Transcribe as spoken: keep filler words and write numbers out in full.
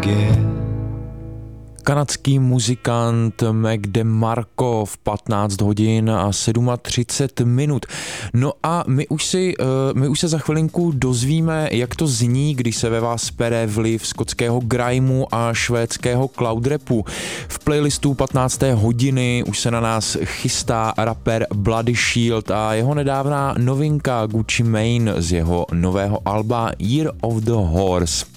forget. Kanadský muzikant Mac DeMarco v patnáct hodin a třicet sedm minut. No a my už, si, my už se za chvilinku dozvíme, jak to zní, když se ve vás pere vliv skotského grimeu a švédského cloud rapu. V playlistu patnácté hodiny už se na nás chystá rapper Bloody Shield a jeho nedávná novinka Gucci Mane z jeho nového alba Year of the Horse.